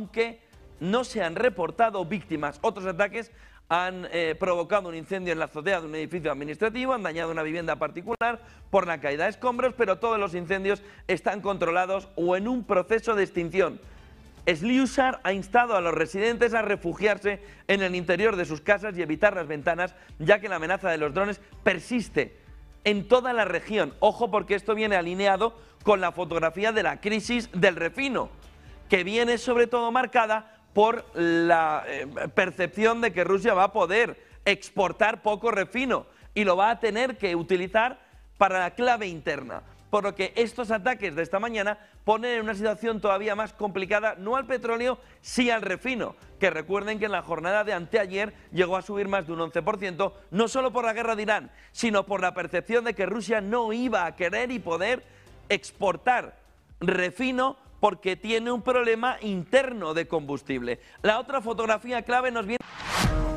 aunque no se han reportado víctimas. Otros ataques han provocado un incendio en la azotea de un edificio administrativo, han dañado una vivienda particular por la caída de escombros, pero todos los incendios están controlados o en un proceso de extinción. Sliusar ha instado a los residentes a refugiarse en el interior de sus casas y evitar las ventanas, ya que la amenaza de los drones persiste en toda la región. Ojo, porque esto viene alineado con la fotografía de la crisis del refino, que viene sobre todo marcada por la percepción de que Rusia va a poder exportar poco refino y lo va a tener que utilizar para la clave interna. Por lo que estos ataques de esta mañana ponen en una situación todavía más complicada, no al petróleo, sí al refino, que recuerden que en la jornada de anteayer llegó a subir más de un 11%, no solo por la guerra de Irán, sino por la percepción de que Rusia no iba a querer y poder exportar refino porque tiene un problema interno de combustible. La otra fotografía clave nos viene...